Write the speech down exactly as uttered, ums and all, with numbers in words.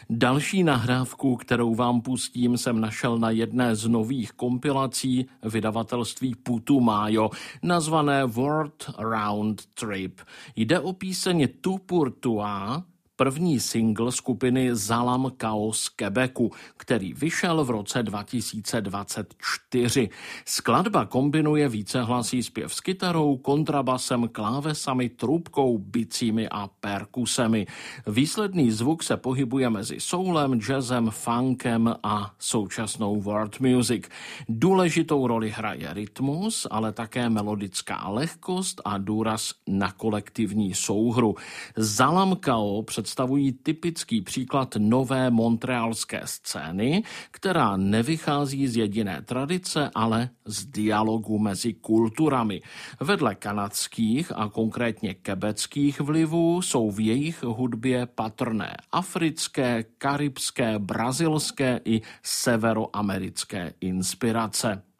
Další nahrávku, kterou vám pustím, jsem našel na jedné z nových kompilací vydavatelství Putumayo, nazvané World Round Trip. Jde o píseň Tu pour toi, první single skupiny Zalam Kao z Quebecu, který vyšel v roce dva tisíce dvacet čtyři. Skladba kombinuje vícehlasý zpěv s kytarou, kontrabasem, klávesami, trubkou, bicími a perkusemi. Výsledný zvuk se pohybuje mezi soulem, jazzem, funkem a současnou world music. Důležitou roli hraje rytmus, ale také melodická lehkost a důraz na kolektivní souhru. Zalam Kao představují typický příklad nové montrealské scény, která nevychází z jediné tradice, ale z dialogu mezi kulturami. Vedle kanadských a konkrétně quebeckých vlivů jsou v jejich hudbě patrné africké, karibské, brazilské i severoamerické inspirace.